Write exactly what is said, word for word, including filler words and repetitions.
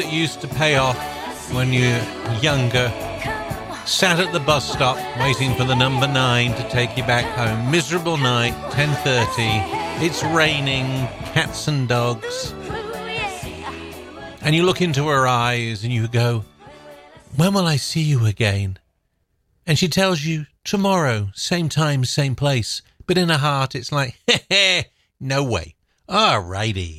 that used to pay off when you're younger, sat at the bus stop waiting for the number nine to take you back home. Miserable night, ten thirty, it's raining, cats and dogs. And you look into her eyes and you go, when will I see you again? And she tells you, tomorrow, same time, same place. But in her heart, it's like, heh heh, no way. Alrighty.